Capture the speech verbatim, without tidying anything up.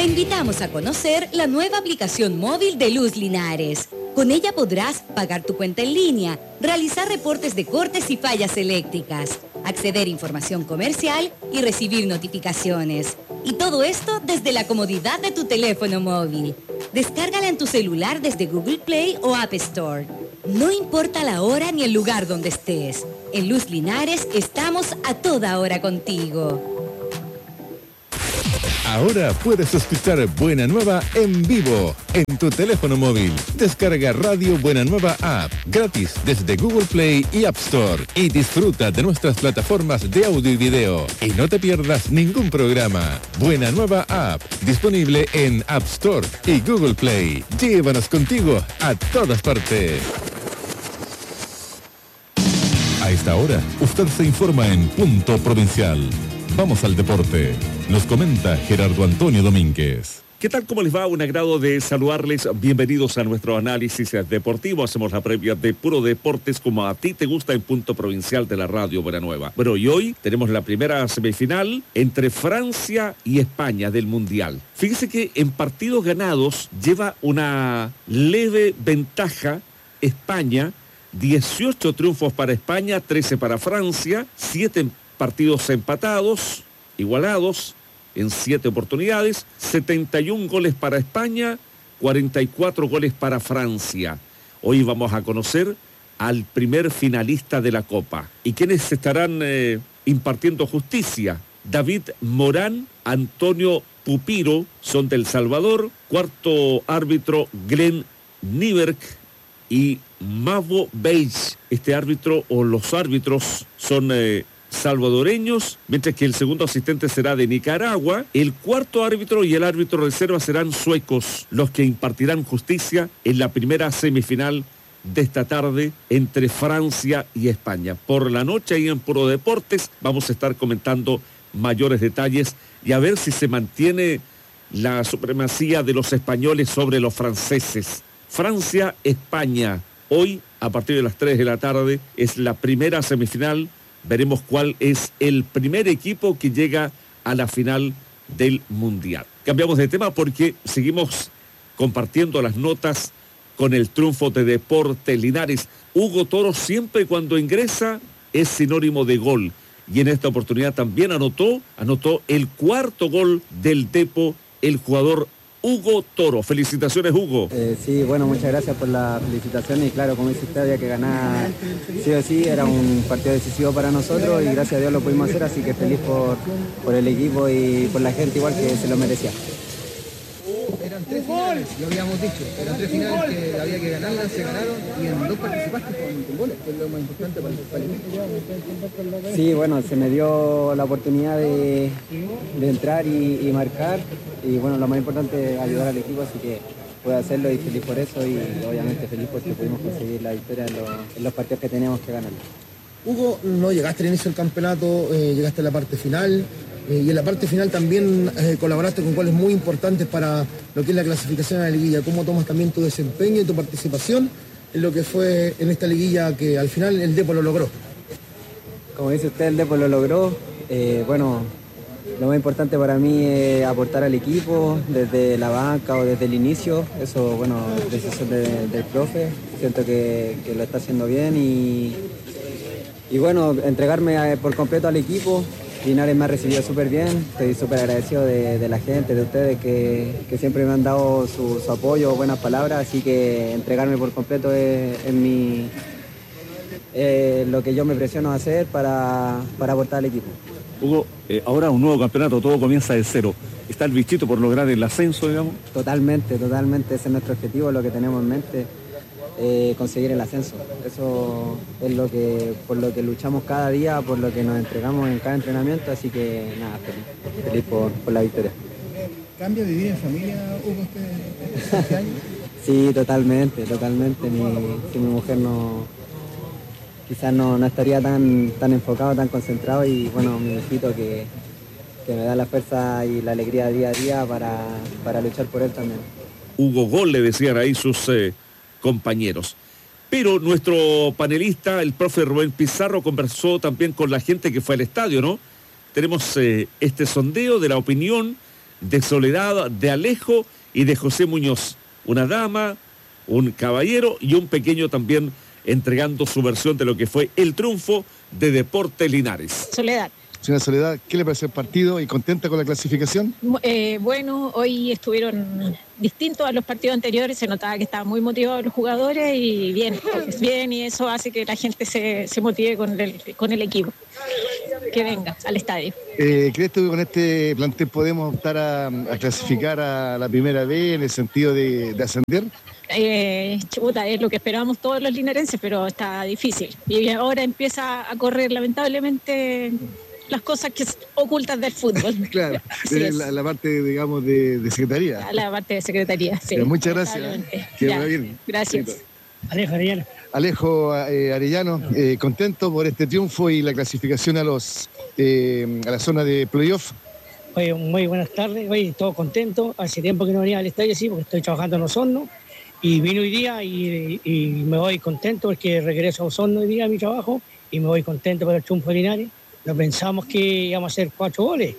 invitamos a conocer la nueva aplicación móvil de Luz Linares. Con ella podrás pagar tu cuenta en línea, realizar reportes de cortes y fallas eléctricas, acceder a información comercial y recibir notificaciones. Y todo esto desde la comodidad de tu teléfono móvil. Descárgala en tu celular desde Google Play o App Store. No importa la hora ni el lugar donde estés. En Luz Linares estamos a toda hora contigo. Ahora puedes escuchar Buena Nueva en vivo en tu teléfono móvil. Descarga Radio Buena Nueva App gratis desde Google Play y App Store y disfruta de nuestras plataformas de audio y video. Y no te pierdas ningún programa. Buena Nueva App, disponible en App Store y Google Play. Llévanos contigo a todas partes. A esta hora, usted se informa en Punto Provincial. Vamos al deporte. Nos comenta Gerardo Antonio Domínguez. ¿Qué tal? ¿Cómo les va? Un agrado de saludarles. Bienvenidos a nuestro análisis deportivo. Hacemos la previa de Puro Deportes como a ti te gusta en Punto Provincial de la Radio Buena Nueva. Bueno, y hoy tenemos la primera semifinal entre Francia y España del Mundial. Fíjese que en partidos ganados lleva una leve ventaja España. dieciocho triunfos para España, trece para Francia, siete partidos empatados, igualados en siete oportunidades, setenta y un goles para España, cuarenta y cuatro goles para Francia. Hoy vamos a conocer al primer finalista de la Copa. ¿Y quiénes estarán eh, impartiendo justicia? David Morán, Antonio Pupiro, son del Salvador. Cuarto árbitro, Glenn Nieberg y Mavo Beige. Este árbitro o los árbitros son eh, salvadoreños, mientras que el segundo asistente será de Nicaragua. El cuarto árbitro y el árbitro reserva serán suecos, los que impartirán justicia en la primera semifinal de esta tarde entre Francia y España. Por la noche ahí en Puro Deportes vamos a estar comentando mayores detalles y a ver si se mantiene la supremacía de los españoles sobre los franceses. Francia-España, hoy a partir de las tres de la tarde es la primera semifinal. Veremos cuál es el primer equipo que llega a la final del Mundial. Cambiamos de tema porque seguimos compartiendo las notas con el triunfo de Deportes Linares. Hugo Toro siempre cuando ingresa es sinónimo de gol. Y en esta oportunidad también anotó, anotó el cuarto gol del Depo, el jugador Hugo Toro. Felicitaciones, Hugo. Eh, sí, bueno, muchas gracias por la felicitación y claro, como dice usted, había que ganar sí o sí, era un partido decisivo para nosotros y gracias a Dios lo pudimos hacer, así que feliz por, por el equipo y por la gente igual que se lo merecía. Eran tres finales, lo habíamos dicho, eran tres finales que había que ganarlas, se ganaron y en dos participaste con, con goles, que es lo más importante para el, para el equipo. Sí, bueno, se me dio la oportunidad de, de entrar y, y marcar y bueno, lo más importante es ayudar al equipo, así que pude hacerlo y feliz por eso y obviamente feliz porque pudimos conseguir la victoria en los, en los partidos que teníamos que ganar. Hugo, no llegaste al inicio del campeonato, eh, llegaste a la parte final. Eh, y en la parte final también eh, colaboraste con goles muy importantes para lo que es la clasificación a la liguilla. ¿Cómo tomas también tu desempeño y tu participación en lo que fue en esta liguilla que al final el Depo lo logró? Como dice usted, el Depo lo logró. Eh, bueno, lo más importante para mí es aportar al equipo desde la banca o desde el inicio. Eso, bueno, es decisión de, del profe. Siento que, que lo está haciendo bien y, y bueno, entregarme a, por completo al equipo. Linares me ha recibido súper bien, estoy súper agradecido de, de la gente, de ustedes que, que siempre me han dado su, su apoyo, buenas palabras, así que entregarme por completo es, es mi, eh, lo que yo me presiono a hacer para, para aportar al equipo. Hugo, eh, ahora un nuevo campeonato, todo comienza de cero. ¿Está el bichito por lograr el ascenso, digamos? Totalmente, totalmente, ese es nuestro objetivo, lo que tenemos en mente. Eh, conseguir el ascenso. Eso es lo que por lo que luchamos cada día, por lo que nos entregamos en cada entrenamiento, así que nada, feliz, feliz por, por la victoria. ¿Cambia vivir en familia, Hugo, este, este año? Sí, totalmente, totalmente. Mi, si mi mujer no quizás no, no estaría tan, tan enfocado, tan concentrado y bueno, mi hijito que, que me da la fuerza y la alegría día a día para, para luchar por él también. Hugo Gol le decían ahí sus eh, compañeros. Pero nuestro panelista, el profe Rubén Pizarro, conversó también con la gente que fue al estadio, ¿no? Tenemos eh, este sondeo de la opinión de Soledad, de Alejo y de José Muñoz. Una dama, un caballero y un pequeño también entregando su versión de lo que fue el triunfo de Deportes Linares. Soledad. Señora Soledad, ¿qué le pareció el partido y contenta con la clasificación? Eh, bueno, hoy estuvieron distintos a los partidos anteriores, se notaba que estaban muy motivados los jugadores y bien, bien, y eso hace que la gente se, se motive con el, con el equipo, que venga al estadio. Eh, ¿Crees tú que con este plantel podemos optar a, a clasificar a la primera B en el sentido de, de ascender? Eh, chuta, es lo que esperábamos todos los linarenses, pero está difícil. Y ahora empieza a correr lamentablemente las cosas que ocultas del fútbol. Claro, de la, la parte, digamos, de, de secretaría. La parte de secretaría, sí. Pero muchas gracias. Que vaya bien. Gracias. Alejo Arellano. Alejo eh, Arellano, eh, contento por este triunfo y la clasificación a los eh, a la zona de playoff. Oye, muy buenas tardes, oye, todo contento. Hace tiempo que no venía al estadio, sí, porque estoy trabajando en Osorno. Y vino hoy día y, y me voy contento porque regreso a Osorno hoy día a mi trabajo y me voy contento por el triunfo de Linares. No pensamos que íbamos a hacer cuatro goles.